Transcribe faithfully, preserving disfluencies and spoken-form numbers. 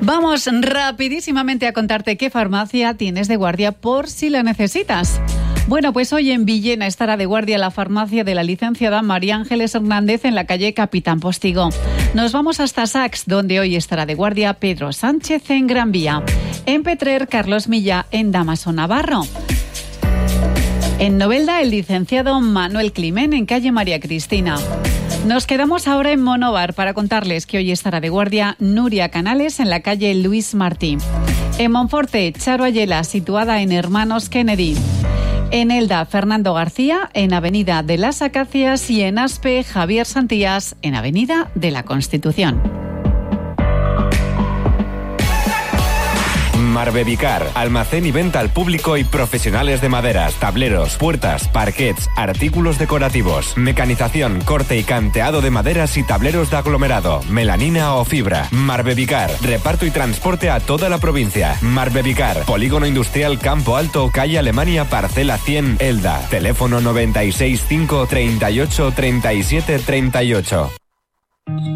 Vamos rapidísimamente a contarte qué farmacia tienes de guardia por si la necesitas. Bueno, pues hoy en Villena estará de guardia la farmacia de la licenciada María Ángeles Hernández en la calle Capitán Postigo. Nos vamos hasta Sax, donde hoy estará de guardia Pedro Sánchez en Gran Vía. En Petrer, Carlos Milla en Damaso Navarro. En Novelda, el licenciado Manuel Climent en calle María Cristina. Nos quedamos ahora en Monóvar para contarles que hoy estará de guardia Nuria Canales en la calle Luis Martí. En Monforte, Charo Ayela, situada en Hermanos Kennedy. En Elda, Fernando García, en Avenida de las Acacias. Y en Aspe, Javier Santías, en Avenida de la Constitución. Marbevicar, almacén y venta al público y profesionales de maderas, tableros, puertas, parquets, artículos decorativos, mecanización, corte y canteado de maderas y tableros de aglomerado, melanina o fibra. Marbevicar, reparto y transporte a toda la provincia. Marbevicar, Polígono Industrial Campo Alto, calle Alemania, parcela cien, Elda. Teléfono noventa y seis cinco, treinta y ocho, treinta y siete, treinta y ocho.